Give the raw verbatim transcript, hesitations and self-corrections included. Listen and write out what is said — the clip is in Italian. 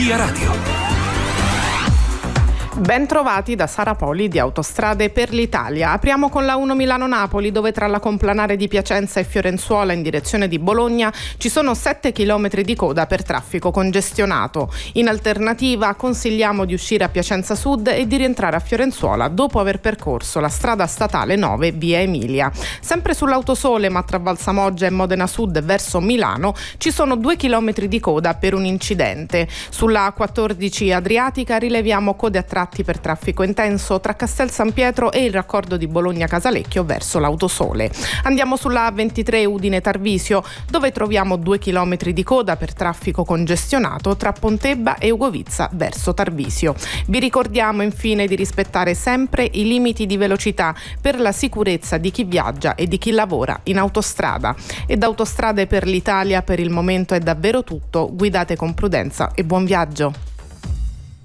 Via Radio. Ben trovati da Sara Poli di Autostrade per l'Italia. Apriamo con la uno Milano-Napoli, dove tra la complanare di Piacenza e Fiorenzuola in direzione di Bologna ci sono sette chilometri di coda per traffico congestionato. In alternativa consigliamo di uscire a Piacenza Sud e di rientrare a Fiorenzuola dopo aver percorso la strada statale nove via Emilia. Sempre sull'Autosole, ma tra Valsamoggia e Modena Sud verso Milano, ci sono due chilometri di coda per un incidente. Sulla A quattordici Adriatica rileviamo code a tratti per traffico intenso tra Castel San Pietro e il raccordo di Bologna-Casalecchio verso l'Autosole. Andiamo sulla A ventitré Udine-Tarvisio, dove troviamo due chilometri di coda per traffico congestionato tra Pontebba e Ugovizza verso Tarvisio. Vi ricordiamo infine di rispettare sempre i limiti di velocità per la sicurezza di chi viaggia e di chi lavora in autostrada. E da Autostrade per l'Italia per il momento è davvero tutto. Guidate con prudenza e buon viaggio.